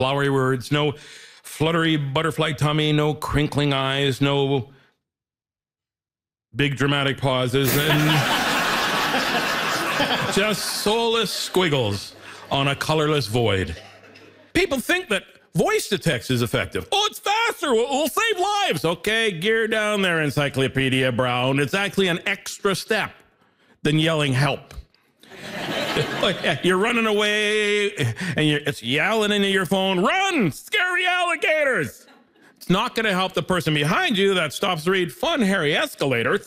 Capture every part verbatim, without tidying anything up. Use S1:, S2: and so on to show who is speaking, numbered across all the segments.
S1: flowery words, no fluttery butterfly tummy, no crinkling eyes, no big dramatic pauses, and just soulless squiggles on a colorless void. People think that voice-to-text is effective. Oh, it's faster. We'll, we'll save lives. Okay, gear down there, Encyclopedia Brown. It's actually an extra step than yelling help. You're running away, and you're, it's yelling into your phone, run, scary alligators. It's not going to help the person behind you that stops to read fun, hairy escalators.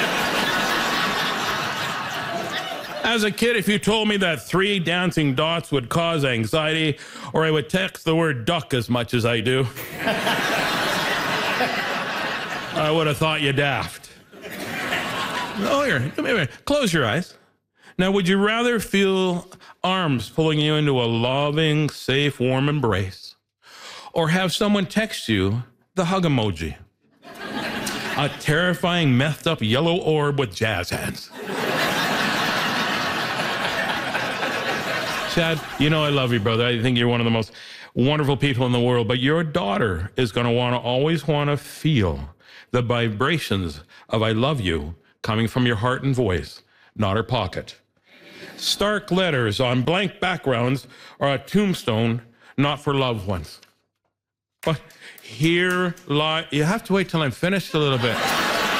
S1: As a kid, if you told me that three dancing dots would cause anxiety, or I would text the word duck as much as I do, I would have thought you daft. Oh, here, come here. Close your eyes. Now, would you rather feel arms pulling you into a loving, safe, warm embrace, or have someone text you the hug emoji? A terrifying, methed up yellow orb with jazz hands. Chad, you know I love you, brother. I think you're one of the most wonderful people in the world, but your daughter is going to want to always want to feel the vibrations of I love you coming from your heart and voice, not her pocket. Stark letters on blank backgrounds are a tombstone, not for loved ones. But here lies, you have to wait till I'm finished a little bit.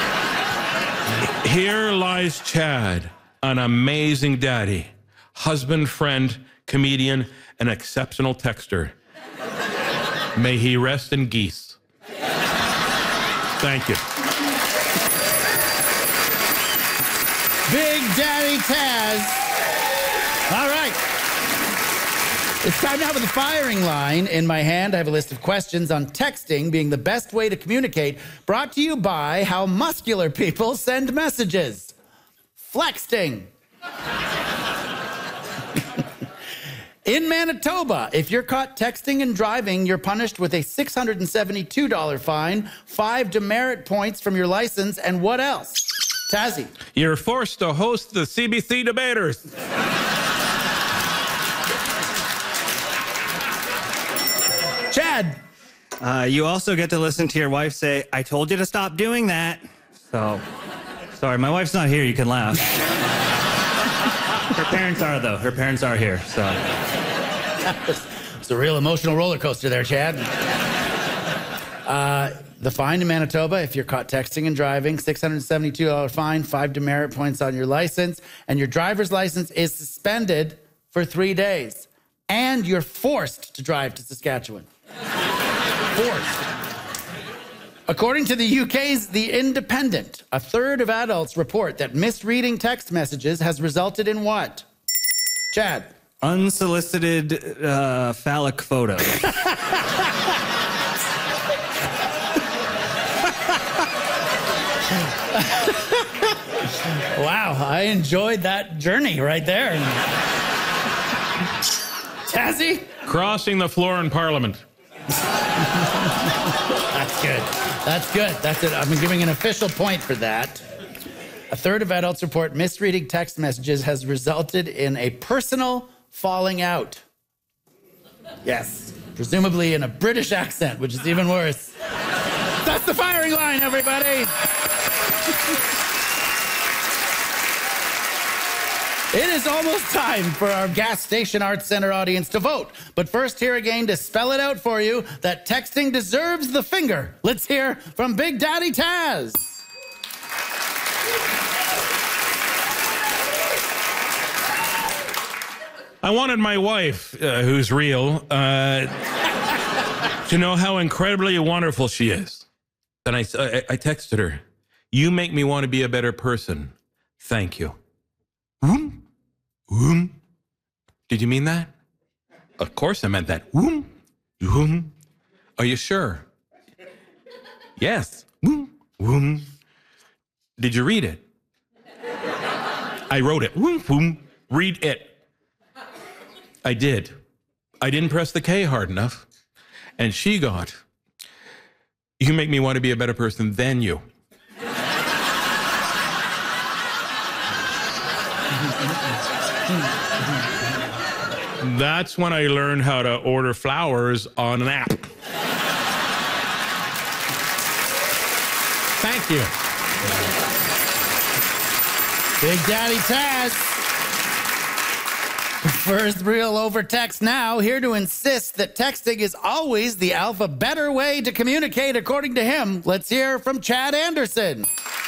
S1: Here lies Chad, an amazing daddy, husband, friend, comedian, and exceptional texter. May he rest in geese. Thank you.
S2: Big Daddy Taz. All right. It's time now for the firing line. In my hand, I have a list of questions on texting being the best way to communicate, brought to you by how muscular people send messages. Flexting. In Manitoba, if you're caught texting and driving, you're punished with a six hundred seventy-two dollars fine, five demerit points from your license, and what else? Tazzy.
S1: You're forced to host the C B C debaters.
S2: Chad.
S3: Uh, you also get to listen to your wife say, I told you to stop doing that. So, sorry, my wife's not here. You can laugh. Her parents are, though. Her parents are here, so.
S2: It's a real emotional roller coaster there, Chad. Uh, the fine in Manitoba, if you're caught texting and driving, six hundred seventy-two dollars fine, five demerit points on your license, and your driver's license is suspended for three days. And you're forced to drive to Saskatchewan. Forced. According to the U K's The Independent, a third of adults report that misreading text messages has resulted in what? Chad.
S3: Unsolicited uh, phallic photos.
S2: Wow, I enjoyed that journey right there. Tazzy?
S1: Crossing the floor in Parliament.
S2: That's good. That's good. That's it. I'm giving an official point for that. A third of adults report misreading text messages has resulted in a personal falling out. Yes, presumably in a British accent, which is even worse. That's the firing line, everybody. It is almost time for our Gas Station Arts Center audience to vote. But first, here again to spell it out for you that texting deserves the finger. Let's hear from Big Daddy Taz.
S1: I wanted my wife, uh, who's real, uh, to know how incredibly wonderful she is. Then I, I, I texted her, you make me want to be a better person. Thank you. Woom, woom. Did you mean that? Of course I meant that. Woom, woom. Are you sure? Yes. Woom, woom. Did you read it? I wrote it. Woom, woom. Read it. I did. I didn't press the K hard enough. And she got, you make me want to be a better person than you. That's when I learned how to order flowers on an app.
S2: Thank you. Big Daddy Taz. First real over text now, here to insist that texting is always the alpha better way to communicate, according to him. Let's hear from Chad Anderson.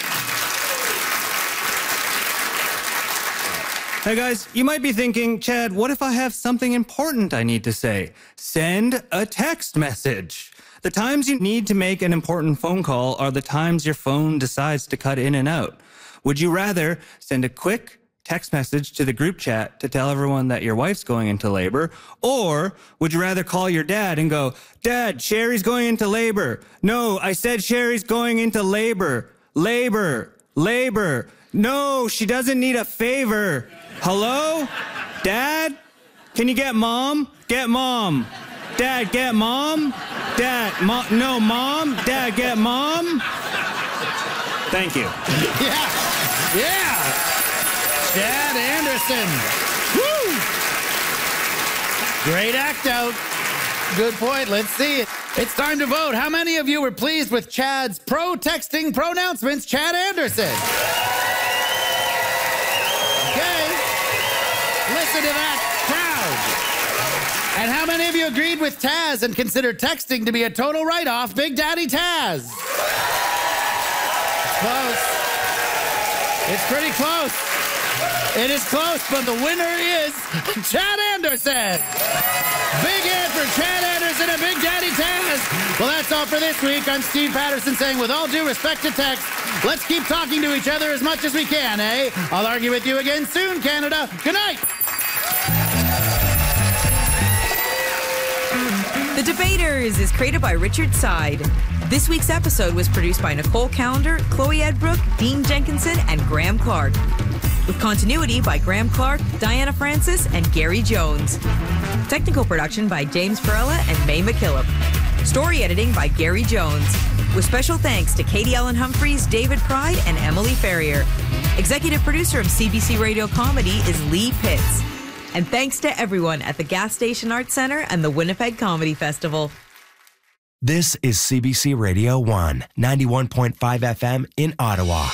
S3: Hey guys, you might be thinking, Chad, what if I have something important I need to say? Send a text message. The times you need to make an important phone call are the times your phone decides to cut in and out. Would you rather send a quick text message to the group chat to tell everyone that your wife's going into labor? Or would you rather call your dad and go, Dad, Sherry's going into labor. No, I said Sherry's going into labor. Labor. Labor. No, she doesn't need a favor. Hello? Dad? Can you get mom? Get mom. Dad, get mom. Dad, mom. No, mom. Dad, get mom. Thank you.
S2: Yeah. Yeah. Chad Anderson. Woo! Great act out. Good point. Let's see it. It's time to vote. How many of you were pleased with Chad's pro-texting pronouncements? Chad Anderson. Okay. Listen to that crowd. And how many of you agreed with Taz and considered texting to be a total write-off? Big Daddy Taz. Close. It's pretty close. It is close, but the winner is Chad Anderson. Big hit for Chad Anderson and Big Daddy Taz. Well, that's all for this week. I'm Steve Patterson saying, with all due respect to text, let's keep talking to each other as much as we can, eh? I'll argue with you again soon, Canada. Good night.
S4: The Debaters is created by Richard Side. This week's episode was produced by Nicole Callender, Chloe Edbrook, Dean Jenkinson, and Graham Clark. With continuity by Graham Clark, Diana Francis, and Gary Jones. Technical production by James Farella and May McKillop. Story editing by Gary Jones. With special thanks to Katie Ellen Humphreys, David Pride, and Emily Ferrier. Executive producer of C B C Radio Comedy is Lee Pitts. And thanks to everyone at the Gas Station Arts Center and the Winnipeg Comedy Festival.
S5: This is C B C Radio one, ninety-one point five F M in Ottawa.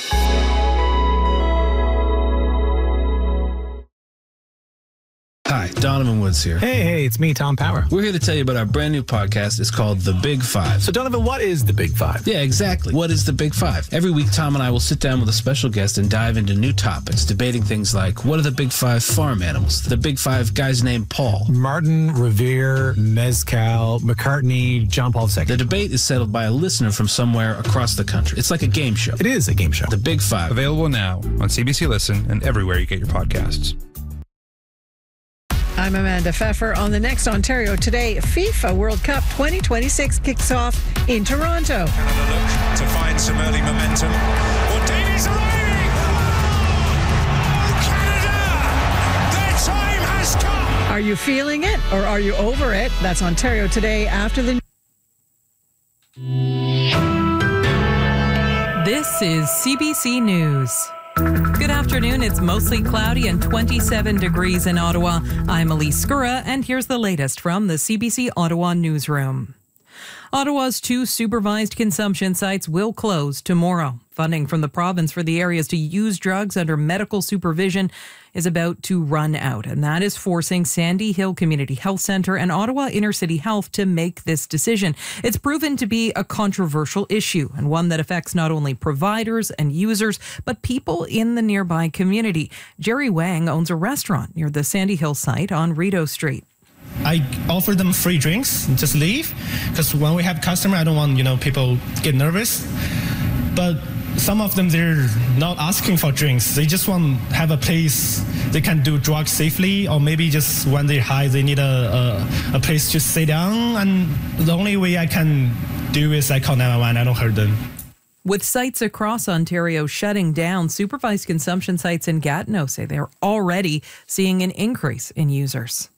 S6: Hi, Donovan Woods here.
S7: Hey, hey, it's me, Tom Power.
S6: We're here to tell you about our brand new podcast. It's called The Big Five.
S7: So, Donovan, what is The Big Five?
S6: Yeah, exactly. What is The Big Five? Every week, Tom and I will sit down with a special guest and dive into new topics, debating things like, what are the Big Five farm animals? The Big Five guys named Paul.
S7: Martin, Revere, Mezcal, McCartney, John Paul the Second.
S6: The debate is settled by a listener from somewhere across the country. It's like a game show.
S7: It is a game show.
S6: The Big Five.
S8: Available now on C B C Listen and everywhere you get your podcasts.
S9: I'm Amanda Pfeffer. On the next Ontario Today, FIFA World Cup twenty twenty-six kicks off in Toronto.
S10: Canada look to find some early momentum. Well, Davies arriving! Oh, Canada! Their time has come!
S9: Are you feeling it or are you over it? That's Ontario Today after the...
S11: This is C B C News. Good afternoon. It's mostly cloudy and twenty-seven degrees in Ottawa. I'm Elise Skura, and here's the latest from the C B C Ottawa newsroom. Ottawa's two supervised consumption sites will close tomorrow. Funding from the province for the areas to use drugs under medical supervision is about to run out, and that is forcing Sandy Hill Community Health Centre and Ottawa Inner City Health to make this decision. It's proven to be a controversial issue and one that affects not only providers and users, but people in the nearby community. Jerry Wang owns a restaurant near the Sandy Hill site on Rideau Street.
S12: I offer them free drinks and just leave, because when we have customer, I don't want, you know, people get nervous. But some of them, they're not asking for drinks. They just want to have a place they can do drugs safely, or maybe just when they're high, they need a, a, a place to sit down. And the only way I can do is I call nine one one. I don't hurt them.
S11: With sites across Ontario shutting down, supervised consumption sites in Gatineau say they're already seeing an increase in users.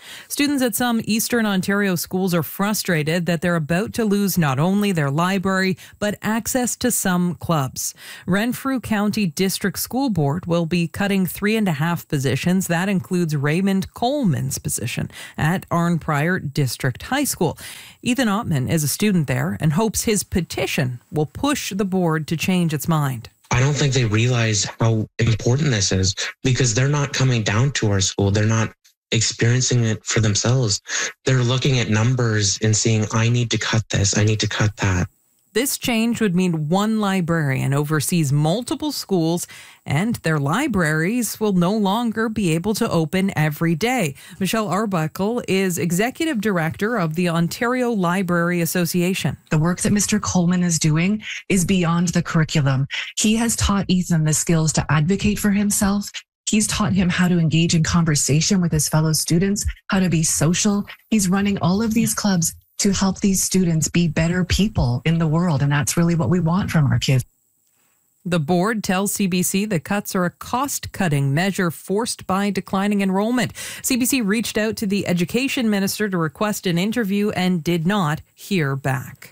S11: Students at some Eastern Ontario schools are frustrated that they're about to lose not only their library, but access to some clubs. Renfrew County District School Board will be cutting three and a half positions. That includes Raymond Coleman's position at Arnprior District High School. Ethan Ottman is a student there and hopes his petition will push the board to change its mind.
S13: I don't think they realize how important this is because they're not coming down to our school. They're not experiencing it for themselves. They're looking at numbers and seeing, I need to cut this, I need to cut that.
S11: This change would mean one librarian oversees multiple schools, and their libraries will no longer be able to open every day. Michelle Arbuckle is executive director of the Ontario Library Association.
S14: The work that Mister Coleman is doing is beyond the curriculum. He has taught Ethan the skills to advocate for himself. He's taught him how to engage in conversation with his fellow students, how to be social. He's running all of these clubs to help these students be better people in the world. And that's really what we want from our kids.
S11: The board tells C B C the cuts are a cost-cutting measure forced by declining enrollment. C B C reached out to the education minister to request an interview and did not hear back.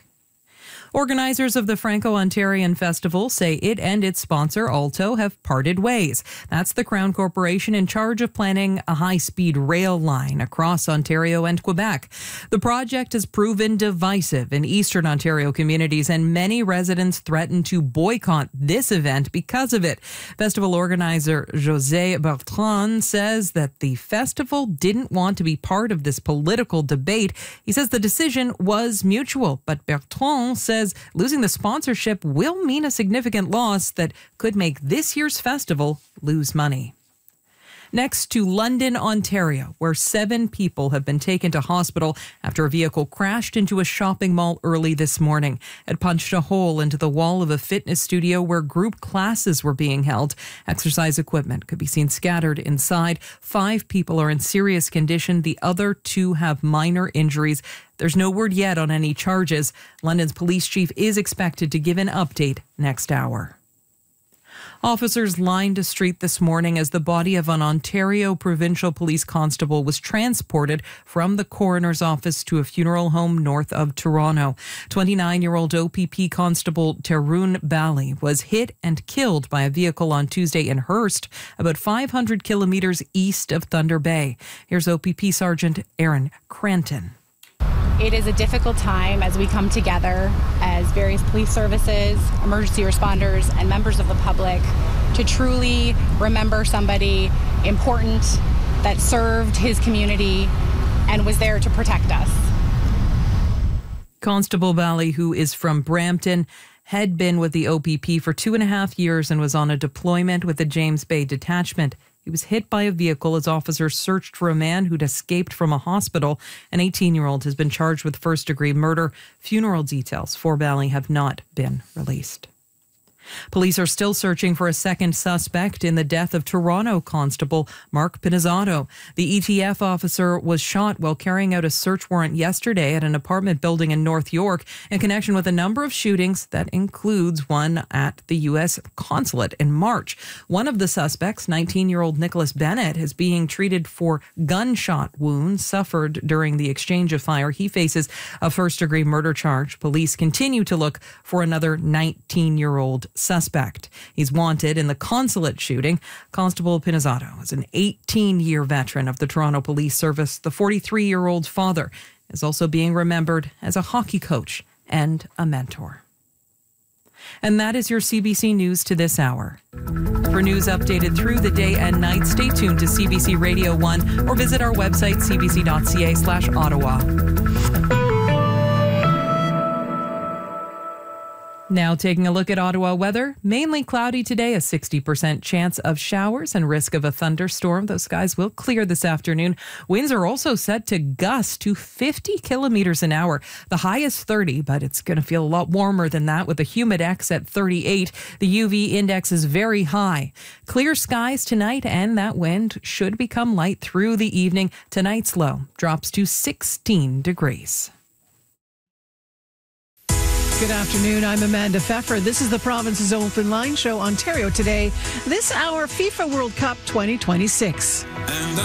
S11: Organizers of the Franco-Ontarian Festival say it and its sponsor, Alto, have parted ways. That's the Crown Corporation in charge of planning a high-speed rail line across Ontario and Quebec. The project has proven divisive in Eastern Ontario communities, and many residents threaten to boycott this event because of it. Festival organizer José Bertrand says that the festival didn't want to be part of this political debate. He says the decision was mutual, but Bertrand says losing the sponsorship will mean a significant loss that could make this year's festival lose money. Next to London, Ontario, where seven people have been taken to hospital after a vehicle crashed into a shopping mall early this morning. It punched a hole into the wall of a fitness studio where group classes were being held. Exercise equipment could be seen scattered inside. Five people are in serious condition. The other two have minor injuries. There's no word yet on any charges. London's police chief is expected to give an update next hour. Officers lined a street this morning as the body of an Ontario Provincial Police constable was transported from the coroner's office to a funeral home north of Toronto. twenty-nine-year-old O P P Constable Tarun Bali was hit and killed by a vehicle on Tuesday in Hearst, about five hundred kilometres east of Thunder Bay. Here's O P P Sergeant Aaron Cranton.
S15: It is a difficult time as we come together as various police services, emergency responders, and members of the public to truly remember somebody important that served his community and was there to protect us.
S11: Constable Bali, who is from Brampton, had been with the O P P for two and a half years and was on a deployment with the James Bay Detachment. He was hit by a vehicle as officers searched for a man who'd escaped from a hospital. An eighteen-year-old has been charged with first-degree murder. Funeral details for Bali have not been released. Police are still searching for a second suspect in the death of Toronto Constable Mark Pinizzato. The E T F officer was shot while carrying out a search warrant yesterday at an apartment building in North York in connection with a number of shootings that includes one at the U S consulate in March. One of the suspects, nineteen-year-old Nicholas Bennett, is being treated for gunshot wounds suffered during the exchange of fire. He faces a first-degree murder charge. Police continue to look for another nineteen-year-old suspect. He's wanted in the consulate shooting. Constable Pinizzato is an eighteen-year veteran of the Toronto Police Service. The forty-three-year-old father is also being remembered as a hockey coach and a mentor. And that is your C B C News to this hour. For news updated through the day and night, stay tuned to C B C Radio one or visit our website, c b c dot c a slash Ottawa. Now taking a look at Ottawa weather. Mainly cloudy today, a sixty percent chance of showers and risk of a thunderstorm. Those skies will clear this afternoon. Winds are also set to gust to fifty kilometers an hour. The high is thirty, but it's going to feel a lot warmer than that with a humid X at thirty-eight. The U V index is very high. Clear skies tonight, and that wind should become light through the evening. Tonight's low drops to sixteen degrees.
S9: Good afternoon. I'm Amanda Pfeffer. This is the Province's Open Line Show, Ontario Today. This hour, FIFA World Cup twenty twenty-six.